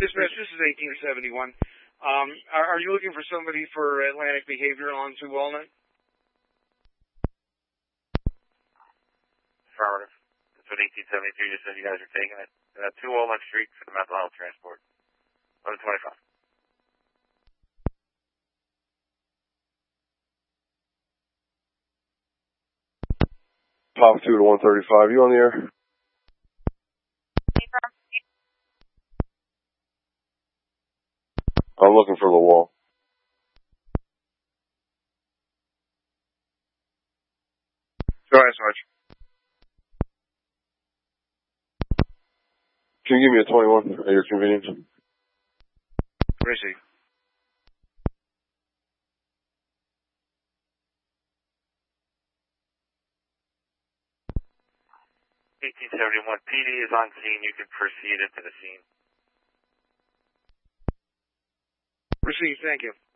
Dispatch, this is 1871. Are you looking for somebody for Atlantic Behavioral on 2 Walnut? Affirmative. That's what 1872 just said you guys are taking it. 2 Walnut Street for the mental health transport. 1125. Pop 2 to 135. You on the air? I'm looking for the wall. Go ahead, Sarge. Can you give me a 21 at your convenience? Receive. PD is on scene. You can proceed into the scene. Receive, thank you.